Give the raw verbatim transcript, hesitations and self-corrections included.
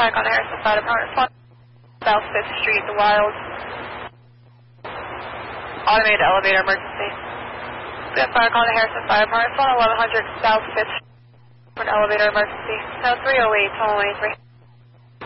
Fire Call to Harrison Fire Department, South fifth Street, The Wilds. Automated elevator emergency. We have Fire Call to Harrison Fire Department, eleven hundred South fifth Street, for an elevator emergency. No, three oh eight, total eighty-three.